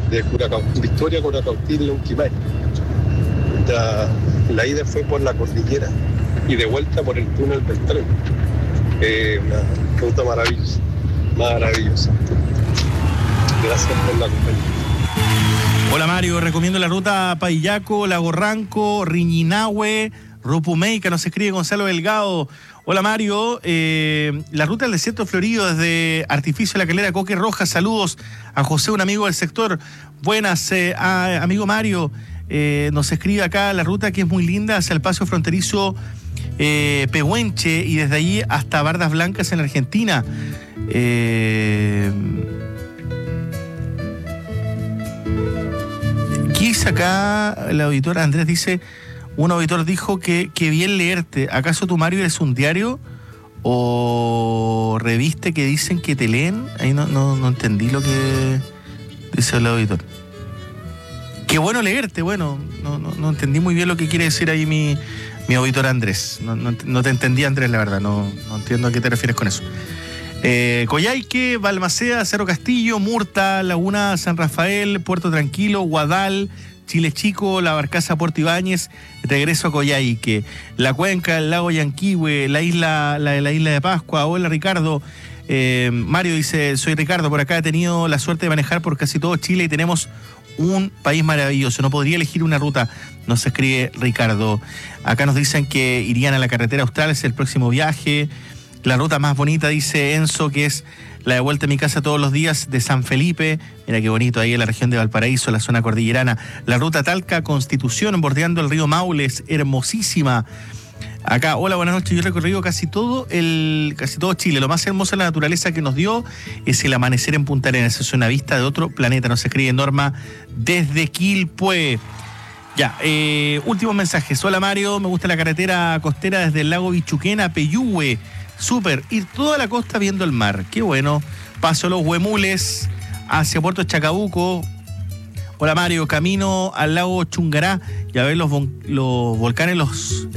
de Victoria, Curacautín, Lonquimay. La ida fue por la cordillera y de vuelta por el túnel del tren. Una ruta maravillosa, maravillosa. Gracias por la compañía. Hola Mario, recomiendo la ruta Paillaco, Lago Ranco, Riñinahue, Rupumeica, nos escribe Gonzalo Delgado. Hola Mario, la ruta del desierto florido desde Artificio La Calera, Coque Roja, saludos a José, un amigo del sector. Buenas, amigo Mario, nos escribe acá la ruta que es muy linda hacia el paso fronterizo Pehuenche y desde allí hasta Bardas Blancas en Argentina. Quizá acá el auditor Andrés dice, un auditor dijo que bien leerte. ¿Acaso tú, Mario, eres un diario o revista que dicen que te leen? Ahí no entendí lo que dice el auditor. Qué bueno leerte, bueno, no entendí muy bien lo que quiere decir ahí mi auditor Andrés. No te entendí, Andrés, la verdad, no entiendo a qué te refieres con eso. Coyhaique, Balmaceda, Cerro Castillo, Murta, Laguna San Rafael, Puerto Tranquilo, Guadal, Chile Chico, La Barcaza, Puerto Ibáñez, regreso a Coyhaique, La Cuenca, el lago Yanquihue, la isla de Pascua. Hola Ricardo. Mario dice, soy Ricardo, por acá he tenido la suerte de manejar por casi todo Chile y tenemos un país maravilloso, no podría elegir una ruta, nos escribe Ricardo. Acá nos dicen que irían a la carretera austral, es el próximo viaje. La ruta más bonita, dice Enzo, que es la de vuelta a mi casa todos los días de San Felipe. Mira qué bonito, ahí en la región de Valparaíso, la zona cordillerana. La ruta Talca-Constitución, bordeando el río Maule, es hermosísima. Acá, hola, buenas noches. Yo he recorrido casi todo Chile. Lo más hermoso de la naturaleza que nos dio es el amanecer en Punta Arenas. Es una vista de otro planeta. Nos escribe Norma desde Quilpué. Ya, últimos mensajes. Hola Mario, me gusta la carretera costera desde el lago Bichuquena a Peyúgue. Súper, ir toda la costa viendo el mar, qué bueno. Paso Los Huemules hacia Puerto Chacabuco. Hola Mario, camino al lago Chungará y a ver los volcanes, los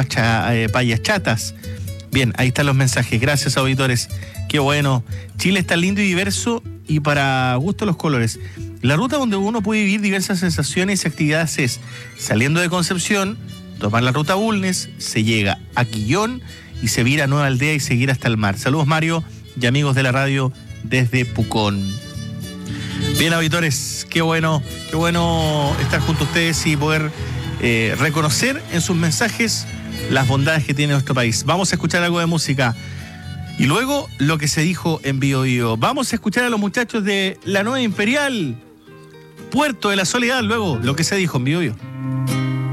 Payachatas. Bien, ahí están los mensajes, gracias auditores, qué bueno. Chile está lindo y diverso y para gusto los colores. La ruta donde uno puede vivir diversas sensaciones y actividades es saliendo de Concepción, tomar la ruta Bulnes, se llega a Quillón y se vira a Nueva Aldea y seguir hasta el mar. Saludos Mario y amigos de la radio desde Pucón. Bien auditores, qué bueno estar junto a ustedes y poder reconocer en sus mensajes las bondades que tiene nuestro país. Vamos a escuchar algo de música y luego lo que se dijo en Bio Bio. Vamos a escuchar a los muchachos de La Nueva Imperial, Puerto de la Soledad, luego lo que se dijo en Bio Bio.